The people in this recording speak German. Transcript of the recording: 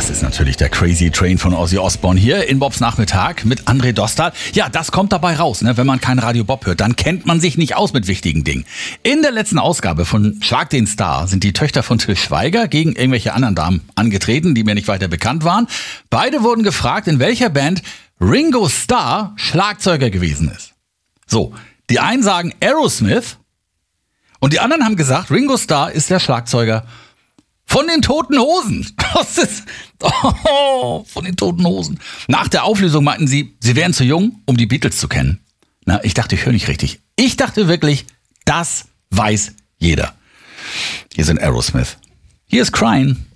Das ist natürlich der Crazy Train von Ozzy Osbourne hier in Bobs Nachmittag mit André Dostal. Ja, das kommt dabei raus, ne? Wenn man kein Radio Bob hört, dann kennt man sich nicht aus mit wichtigen Dingen. In der letzten Ausgabe von Schlag den Star sind die Töchter von Til Schweiger gegen irgendwelche anderen Damen angetreten, die mir nicht weiter bekannt waren. Beide wurden gefragt, in welcher Band Ringo Starr Schlagzeuger gewesen ist. So, die einen sagen Aerosmith und die anderen haben gesagt, Ringo Starr ist der Schlagzeuger von den Toten Hosen. Das ist von den Toten Hosen. Nach der Auflösung meinten sie, sie wären zu jung, um die Beatles zu kennen. Na, ich dachte, ich höre nicht richtig. Ich dachte wirklich, das weiß jeder. Hier sind Aerosmith. Hier ist Crying.